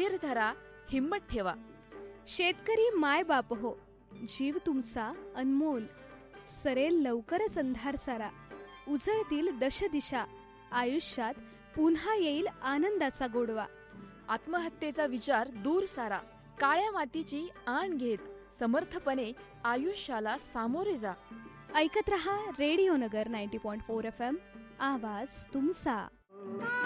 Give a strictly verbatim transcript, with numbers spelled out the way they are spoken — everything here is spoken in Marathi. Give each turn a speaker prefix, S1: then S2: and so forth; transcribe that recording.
S1: धीर धरा, हिम्मत ठेवा.
S2: शेतकरी माय बाप हो, जीव तुमचा अनमोल. सरेल लवकरच अंधार सारा, उजळतील दशदिशा. आयुष्यात पुन्हा येईल आनंदाचा गोडवा.
S1: आत्महत्येचा विचार दूर सारा, काळ्या मातीची आण घेत समर्थपणे आयुष्याला सामोरे जा.
S2: ऐकत रहा रेडिओ नगर नव्वद पॉइंट चार एफ एम, आवाज तुमचा.